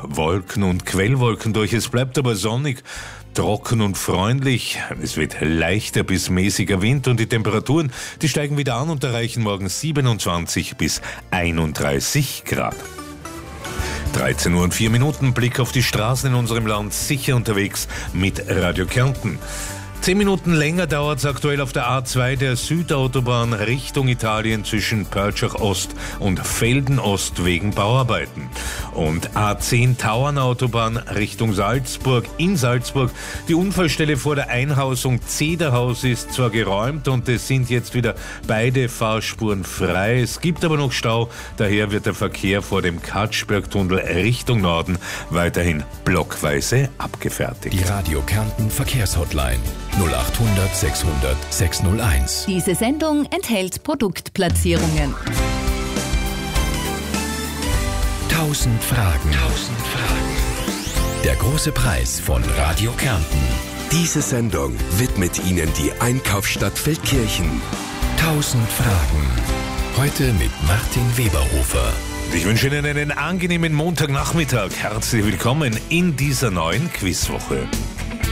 Wolken und Quellwolken durch. Es bleibt aber sonnig, trocken und freundlich. Es wird leichter bis mäßiger Wind und die Temperaturen, die steigen wieder an und erreichen morgen 27 bis 31 Grad. 13 Uhr und 4 Minuten, Blick auf die Straßen in unserem Land, sicher unterwegs mit Radio Kärnten. 10 Minuten länger dauert es aktuell auf der A2 der Südautobahn Richtung Italien zwischen Pörtschach Ost und Velden Ost wegen Bauarbeiten. Und A10 Tauernautobahn Richtung Salzburg in Salzburg. Die Unfallstelle vor der Einhausung Zederhaus ist zwar geräumt und es sind jetzt wieder beide Fahrspuren frei. Es gibt aber noch Stau, daher wird der Verkehr vor dem Katschbergtunnel Richtung Norden weiterhin blockweise abgefertigt. Die Radio Kärnten Verkehrshotline 0800 600 601. Diese Sendung enthält Produktplatzierungen. 1000 Fragen. Der große Preis von Radio Kärnten. Diese Sendung widmet Ihnen die Einkaufsstadt Feldkirchen. 1000 Fragen. Heute mit Martin Weberhofer. Ich wünsche Ihnen einen angenehmen Montagnachmittag. Herzlich willkommen in dieser neuen Quizwoche.